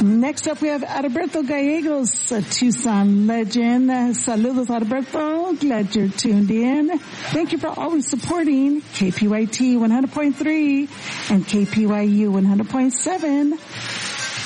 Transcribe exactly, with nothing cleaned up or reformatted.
Next up, we have Adalberto Gallegos, a Tucson legend. Uh, saludos, Adalberto. Glad you're tuned in. Thank you for always supporting K P Y T one hundred point three and K P Y U one hundred point seven.